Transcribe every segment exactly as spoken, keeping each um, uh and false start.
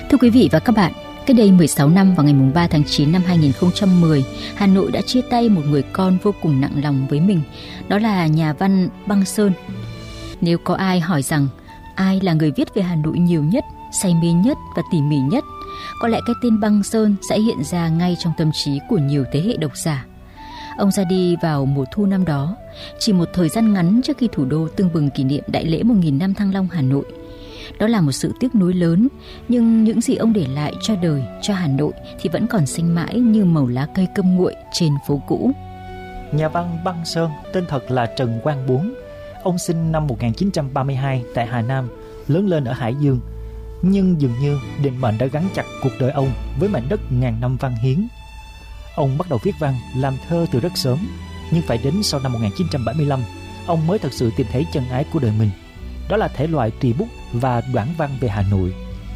Thưa quý vị và các bạn, cách đây mười sáu năm vào ngày ba tháng chín năm hai nghìn không trăm mười, Hà Nội đã chia tay một người con vô cùng nặng lòng với mình, đó là nhà văn Băng Sơn. Nếu có ai hỏi rằng ai là người viết về Hà Nội nhiều nhất, say mê nhất và tỉ mỉ nhất, có lẽ cái tên Băng Sơn sẽ hiện ra ngay trong tâm trí của nhiều thế hệ độc giả. Ông ra đi vào mùa thu năm đó, chỉ một thời gian ngắn trước khi thủ đô tưng bừng kỷ niệm đại lễ một nghìn năm Thăng Long Hà Nội. Đó là một sự tiếc nuối lớn, nhưng những gì ông để lại cho đời, cho Hà Nội thì vẫn còn xanh mãi như mẩu lá cây câm nguội trên phố cũ. Nhà văn Băng Sơn tên thật là Trần Quang Bốn. Ông sinh năm một nghìn chín trăm ba mươi hai tại Hà Nam, lớn lên ở Hải Dương. Nhưng dường như định mệnh đã gắn chặt cuộc đời ông với mảnh đất ngàn năm văn hiến. Ông bắt đầu viết văn, làm thơ từ rất sớm, nhưng phải đến sau năm một nghìn chín trăm bảy mươi lăm, ông mới thật sự tìm thấy chân ái của đời mình. Đó là thể loại trùy bút và đoạn văn về Hà Nội.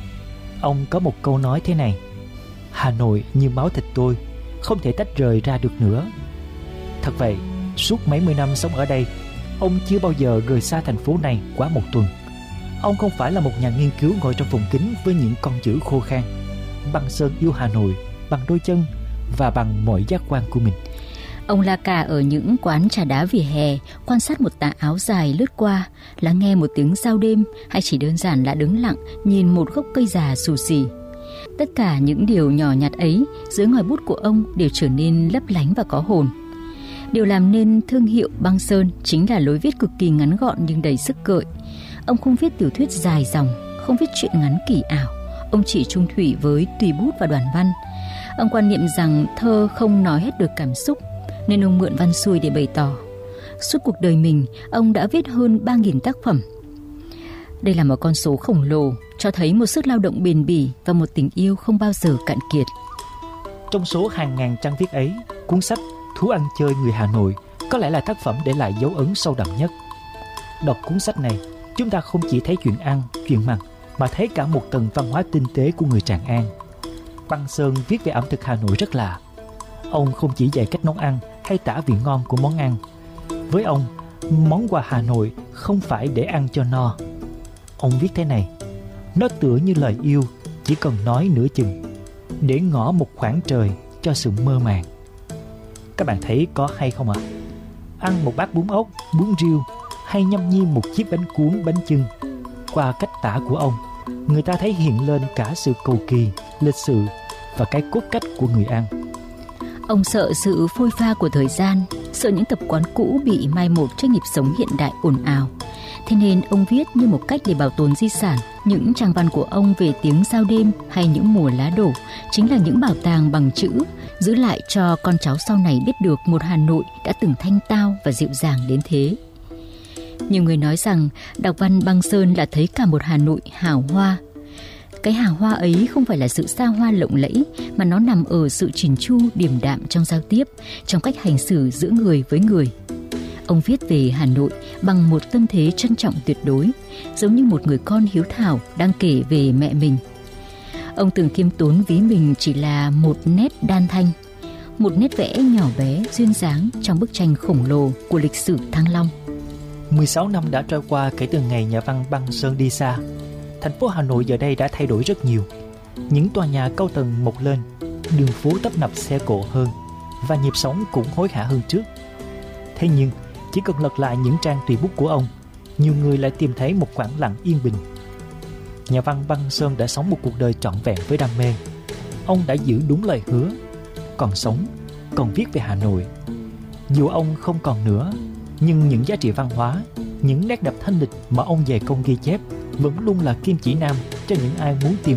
Ông có một câu nói thế này: Hà Nội như máu thịt tôi, không thể tách rời ra được nữa. Thật vậy, suốt mấy mươi năm sống ở đây, ông chưa bao giờ rời xa thành phố này quá một tuần. Ông không phải là một nhà nghiên cứu ngồi trong phòng kính với những con chữ khô khan. Băng Sơn yêu Hà Nội bằng đôi chân và bằng mọi giác quan của mình. Ông la cà ở những quán trà đá vỉa hè, quan sát một tà áo dài lướt qua, lắng nghe một tiếng giao đêm, hay chỉ đơn giản là đứng lặng nhìn một gốc cây già xù xì. Tất cả những điều nhỏ nhặt ấy dưới ngòi bút của ông đều trở nên lấp lánh và có hồn. Điều làm nên thương hiệu Băng Sơn chính là lối viết cực kỳ ngắn gọn nhưng đầy sức gợi. Ông không viết tiểu thuyết dài dòng, không viết truyện ngắn kỳ ảo. Ông chỉ chung thủy với tùy bút và đoàn văn. Ông quan niệm rằng thơ không nói hết được cảm xúc, nên ông mượn văn xuôi để bày tỏ. Suốt cuộc đời mình, ông đã viết hơn ba nghìn tác phẩm. Đây là một con số khổng lồ, cho thấy một sức lao động bền bỉ và một tình yêu không bao giờ cạn kiệt. Trong số hàng ngàn trang viết ấy, cuốn sách Thú ăn chơi người Hà Nội có lẽ là tác phẩm để lại dấu ấn sâu đậm nhất. Đọc cuốn sách này, chúng ta không chỉ thấy chuyện ăn, chuyện mặc, mà thấy cả một tầng văn hóa tinh tế của người Tràng An. Băng Sơn viết về ẩm thực Hà Nội rất lạ. Ông không chỉ dạy cách nấu ăn hay tả vị ngon của món ăn. Với ông, món quà Hà Nội không phải để ăn cho no. Ông viết thế này: nó tựa như lời yêu, chỉ cần nói nửa chừng, để ngỏ một khoảng trời cho sự mơ màng. Các bạn thấy có hay không ạ? À? Ăn một bát bún ốc, bún riêu hay nhâm nhi một chiếc bánh cuốn, bánh chưng, qua cách tả của ông, người ta thấy hiện lên cả sự cầu kỳ, lịch sự và cái cốt cách của người ăn. Ông sợ sự phôi pha của thời gian, sợ những tập quán cũ bị mai một trước nhịp sống hiện đại ồn ào. Thế nên ông viết như một cách để bảo tồn di sản. Những trang văn của ông về tiếng giao đêm hay những mùa lá đổ chính là những bảo tàng bằng chữ, giữ lại cho con cháu sau này biết được một Hà Nội đã từng thanh tao và dịu dàng đến thế. Nhiều người nói rằng đọc văn Băng Sơn là thấy cả một Hà Nội hào hoa. Cái hào hoa ấy không phải là sự xa hoa lộng lẫy, mà nó nằm ở sự chỉn chu, điềm đạm trong giao tiếp, trong cách hành xử giữa người với người. Ông viết về Hà Nội bằng một tâm thế trân trọng tuyệt đối, giống như một người con hiếu thảo đang kể về mẹ mình. Ông từng khiêm tốn ví mình chỉ là một nét đan thanh, một nét vẽ nhỏ bé duyên dáng trong bức tranh khổng lồ của lịch sử Thăng Long. mười sáu năm đã trôi qua kể từ ngày nhà văn Băng Sơn đi xa. Thành phố Hà Nội giờ đây đã thay đổi rất nhiều. Những tòa nhà cao tầng mọc lên, đường phố tấp nập xe cộ hơn, và nhịp sống cũng hối hả hơn trước. Thế nhưng, chỉ cần lật lại những trang tùy bút của ông, nhiều người lại tìm thấy một khoảng lặng yên bình. Nhà văn Băng Sơn đã sống một cuộc đời trọn vẹn với đam mê. Ông đã giữ đúng lời hứa, còn sống, còn viết về Hà Nội. Dù ông không còn nữa, nhưng những giá trị văn hóa, những nét đẹp thanh lịch mà ông dày công ghi chép vẫn luôn là kim chỉ nam cho những ai muốn tìm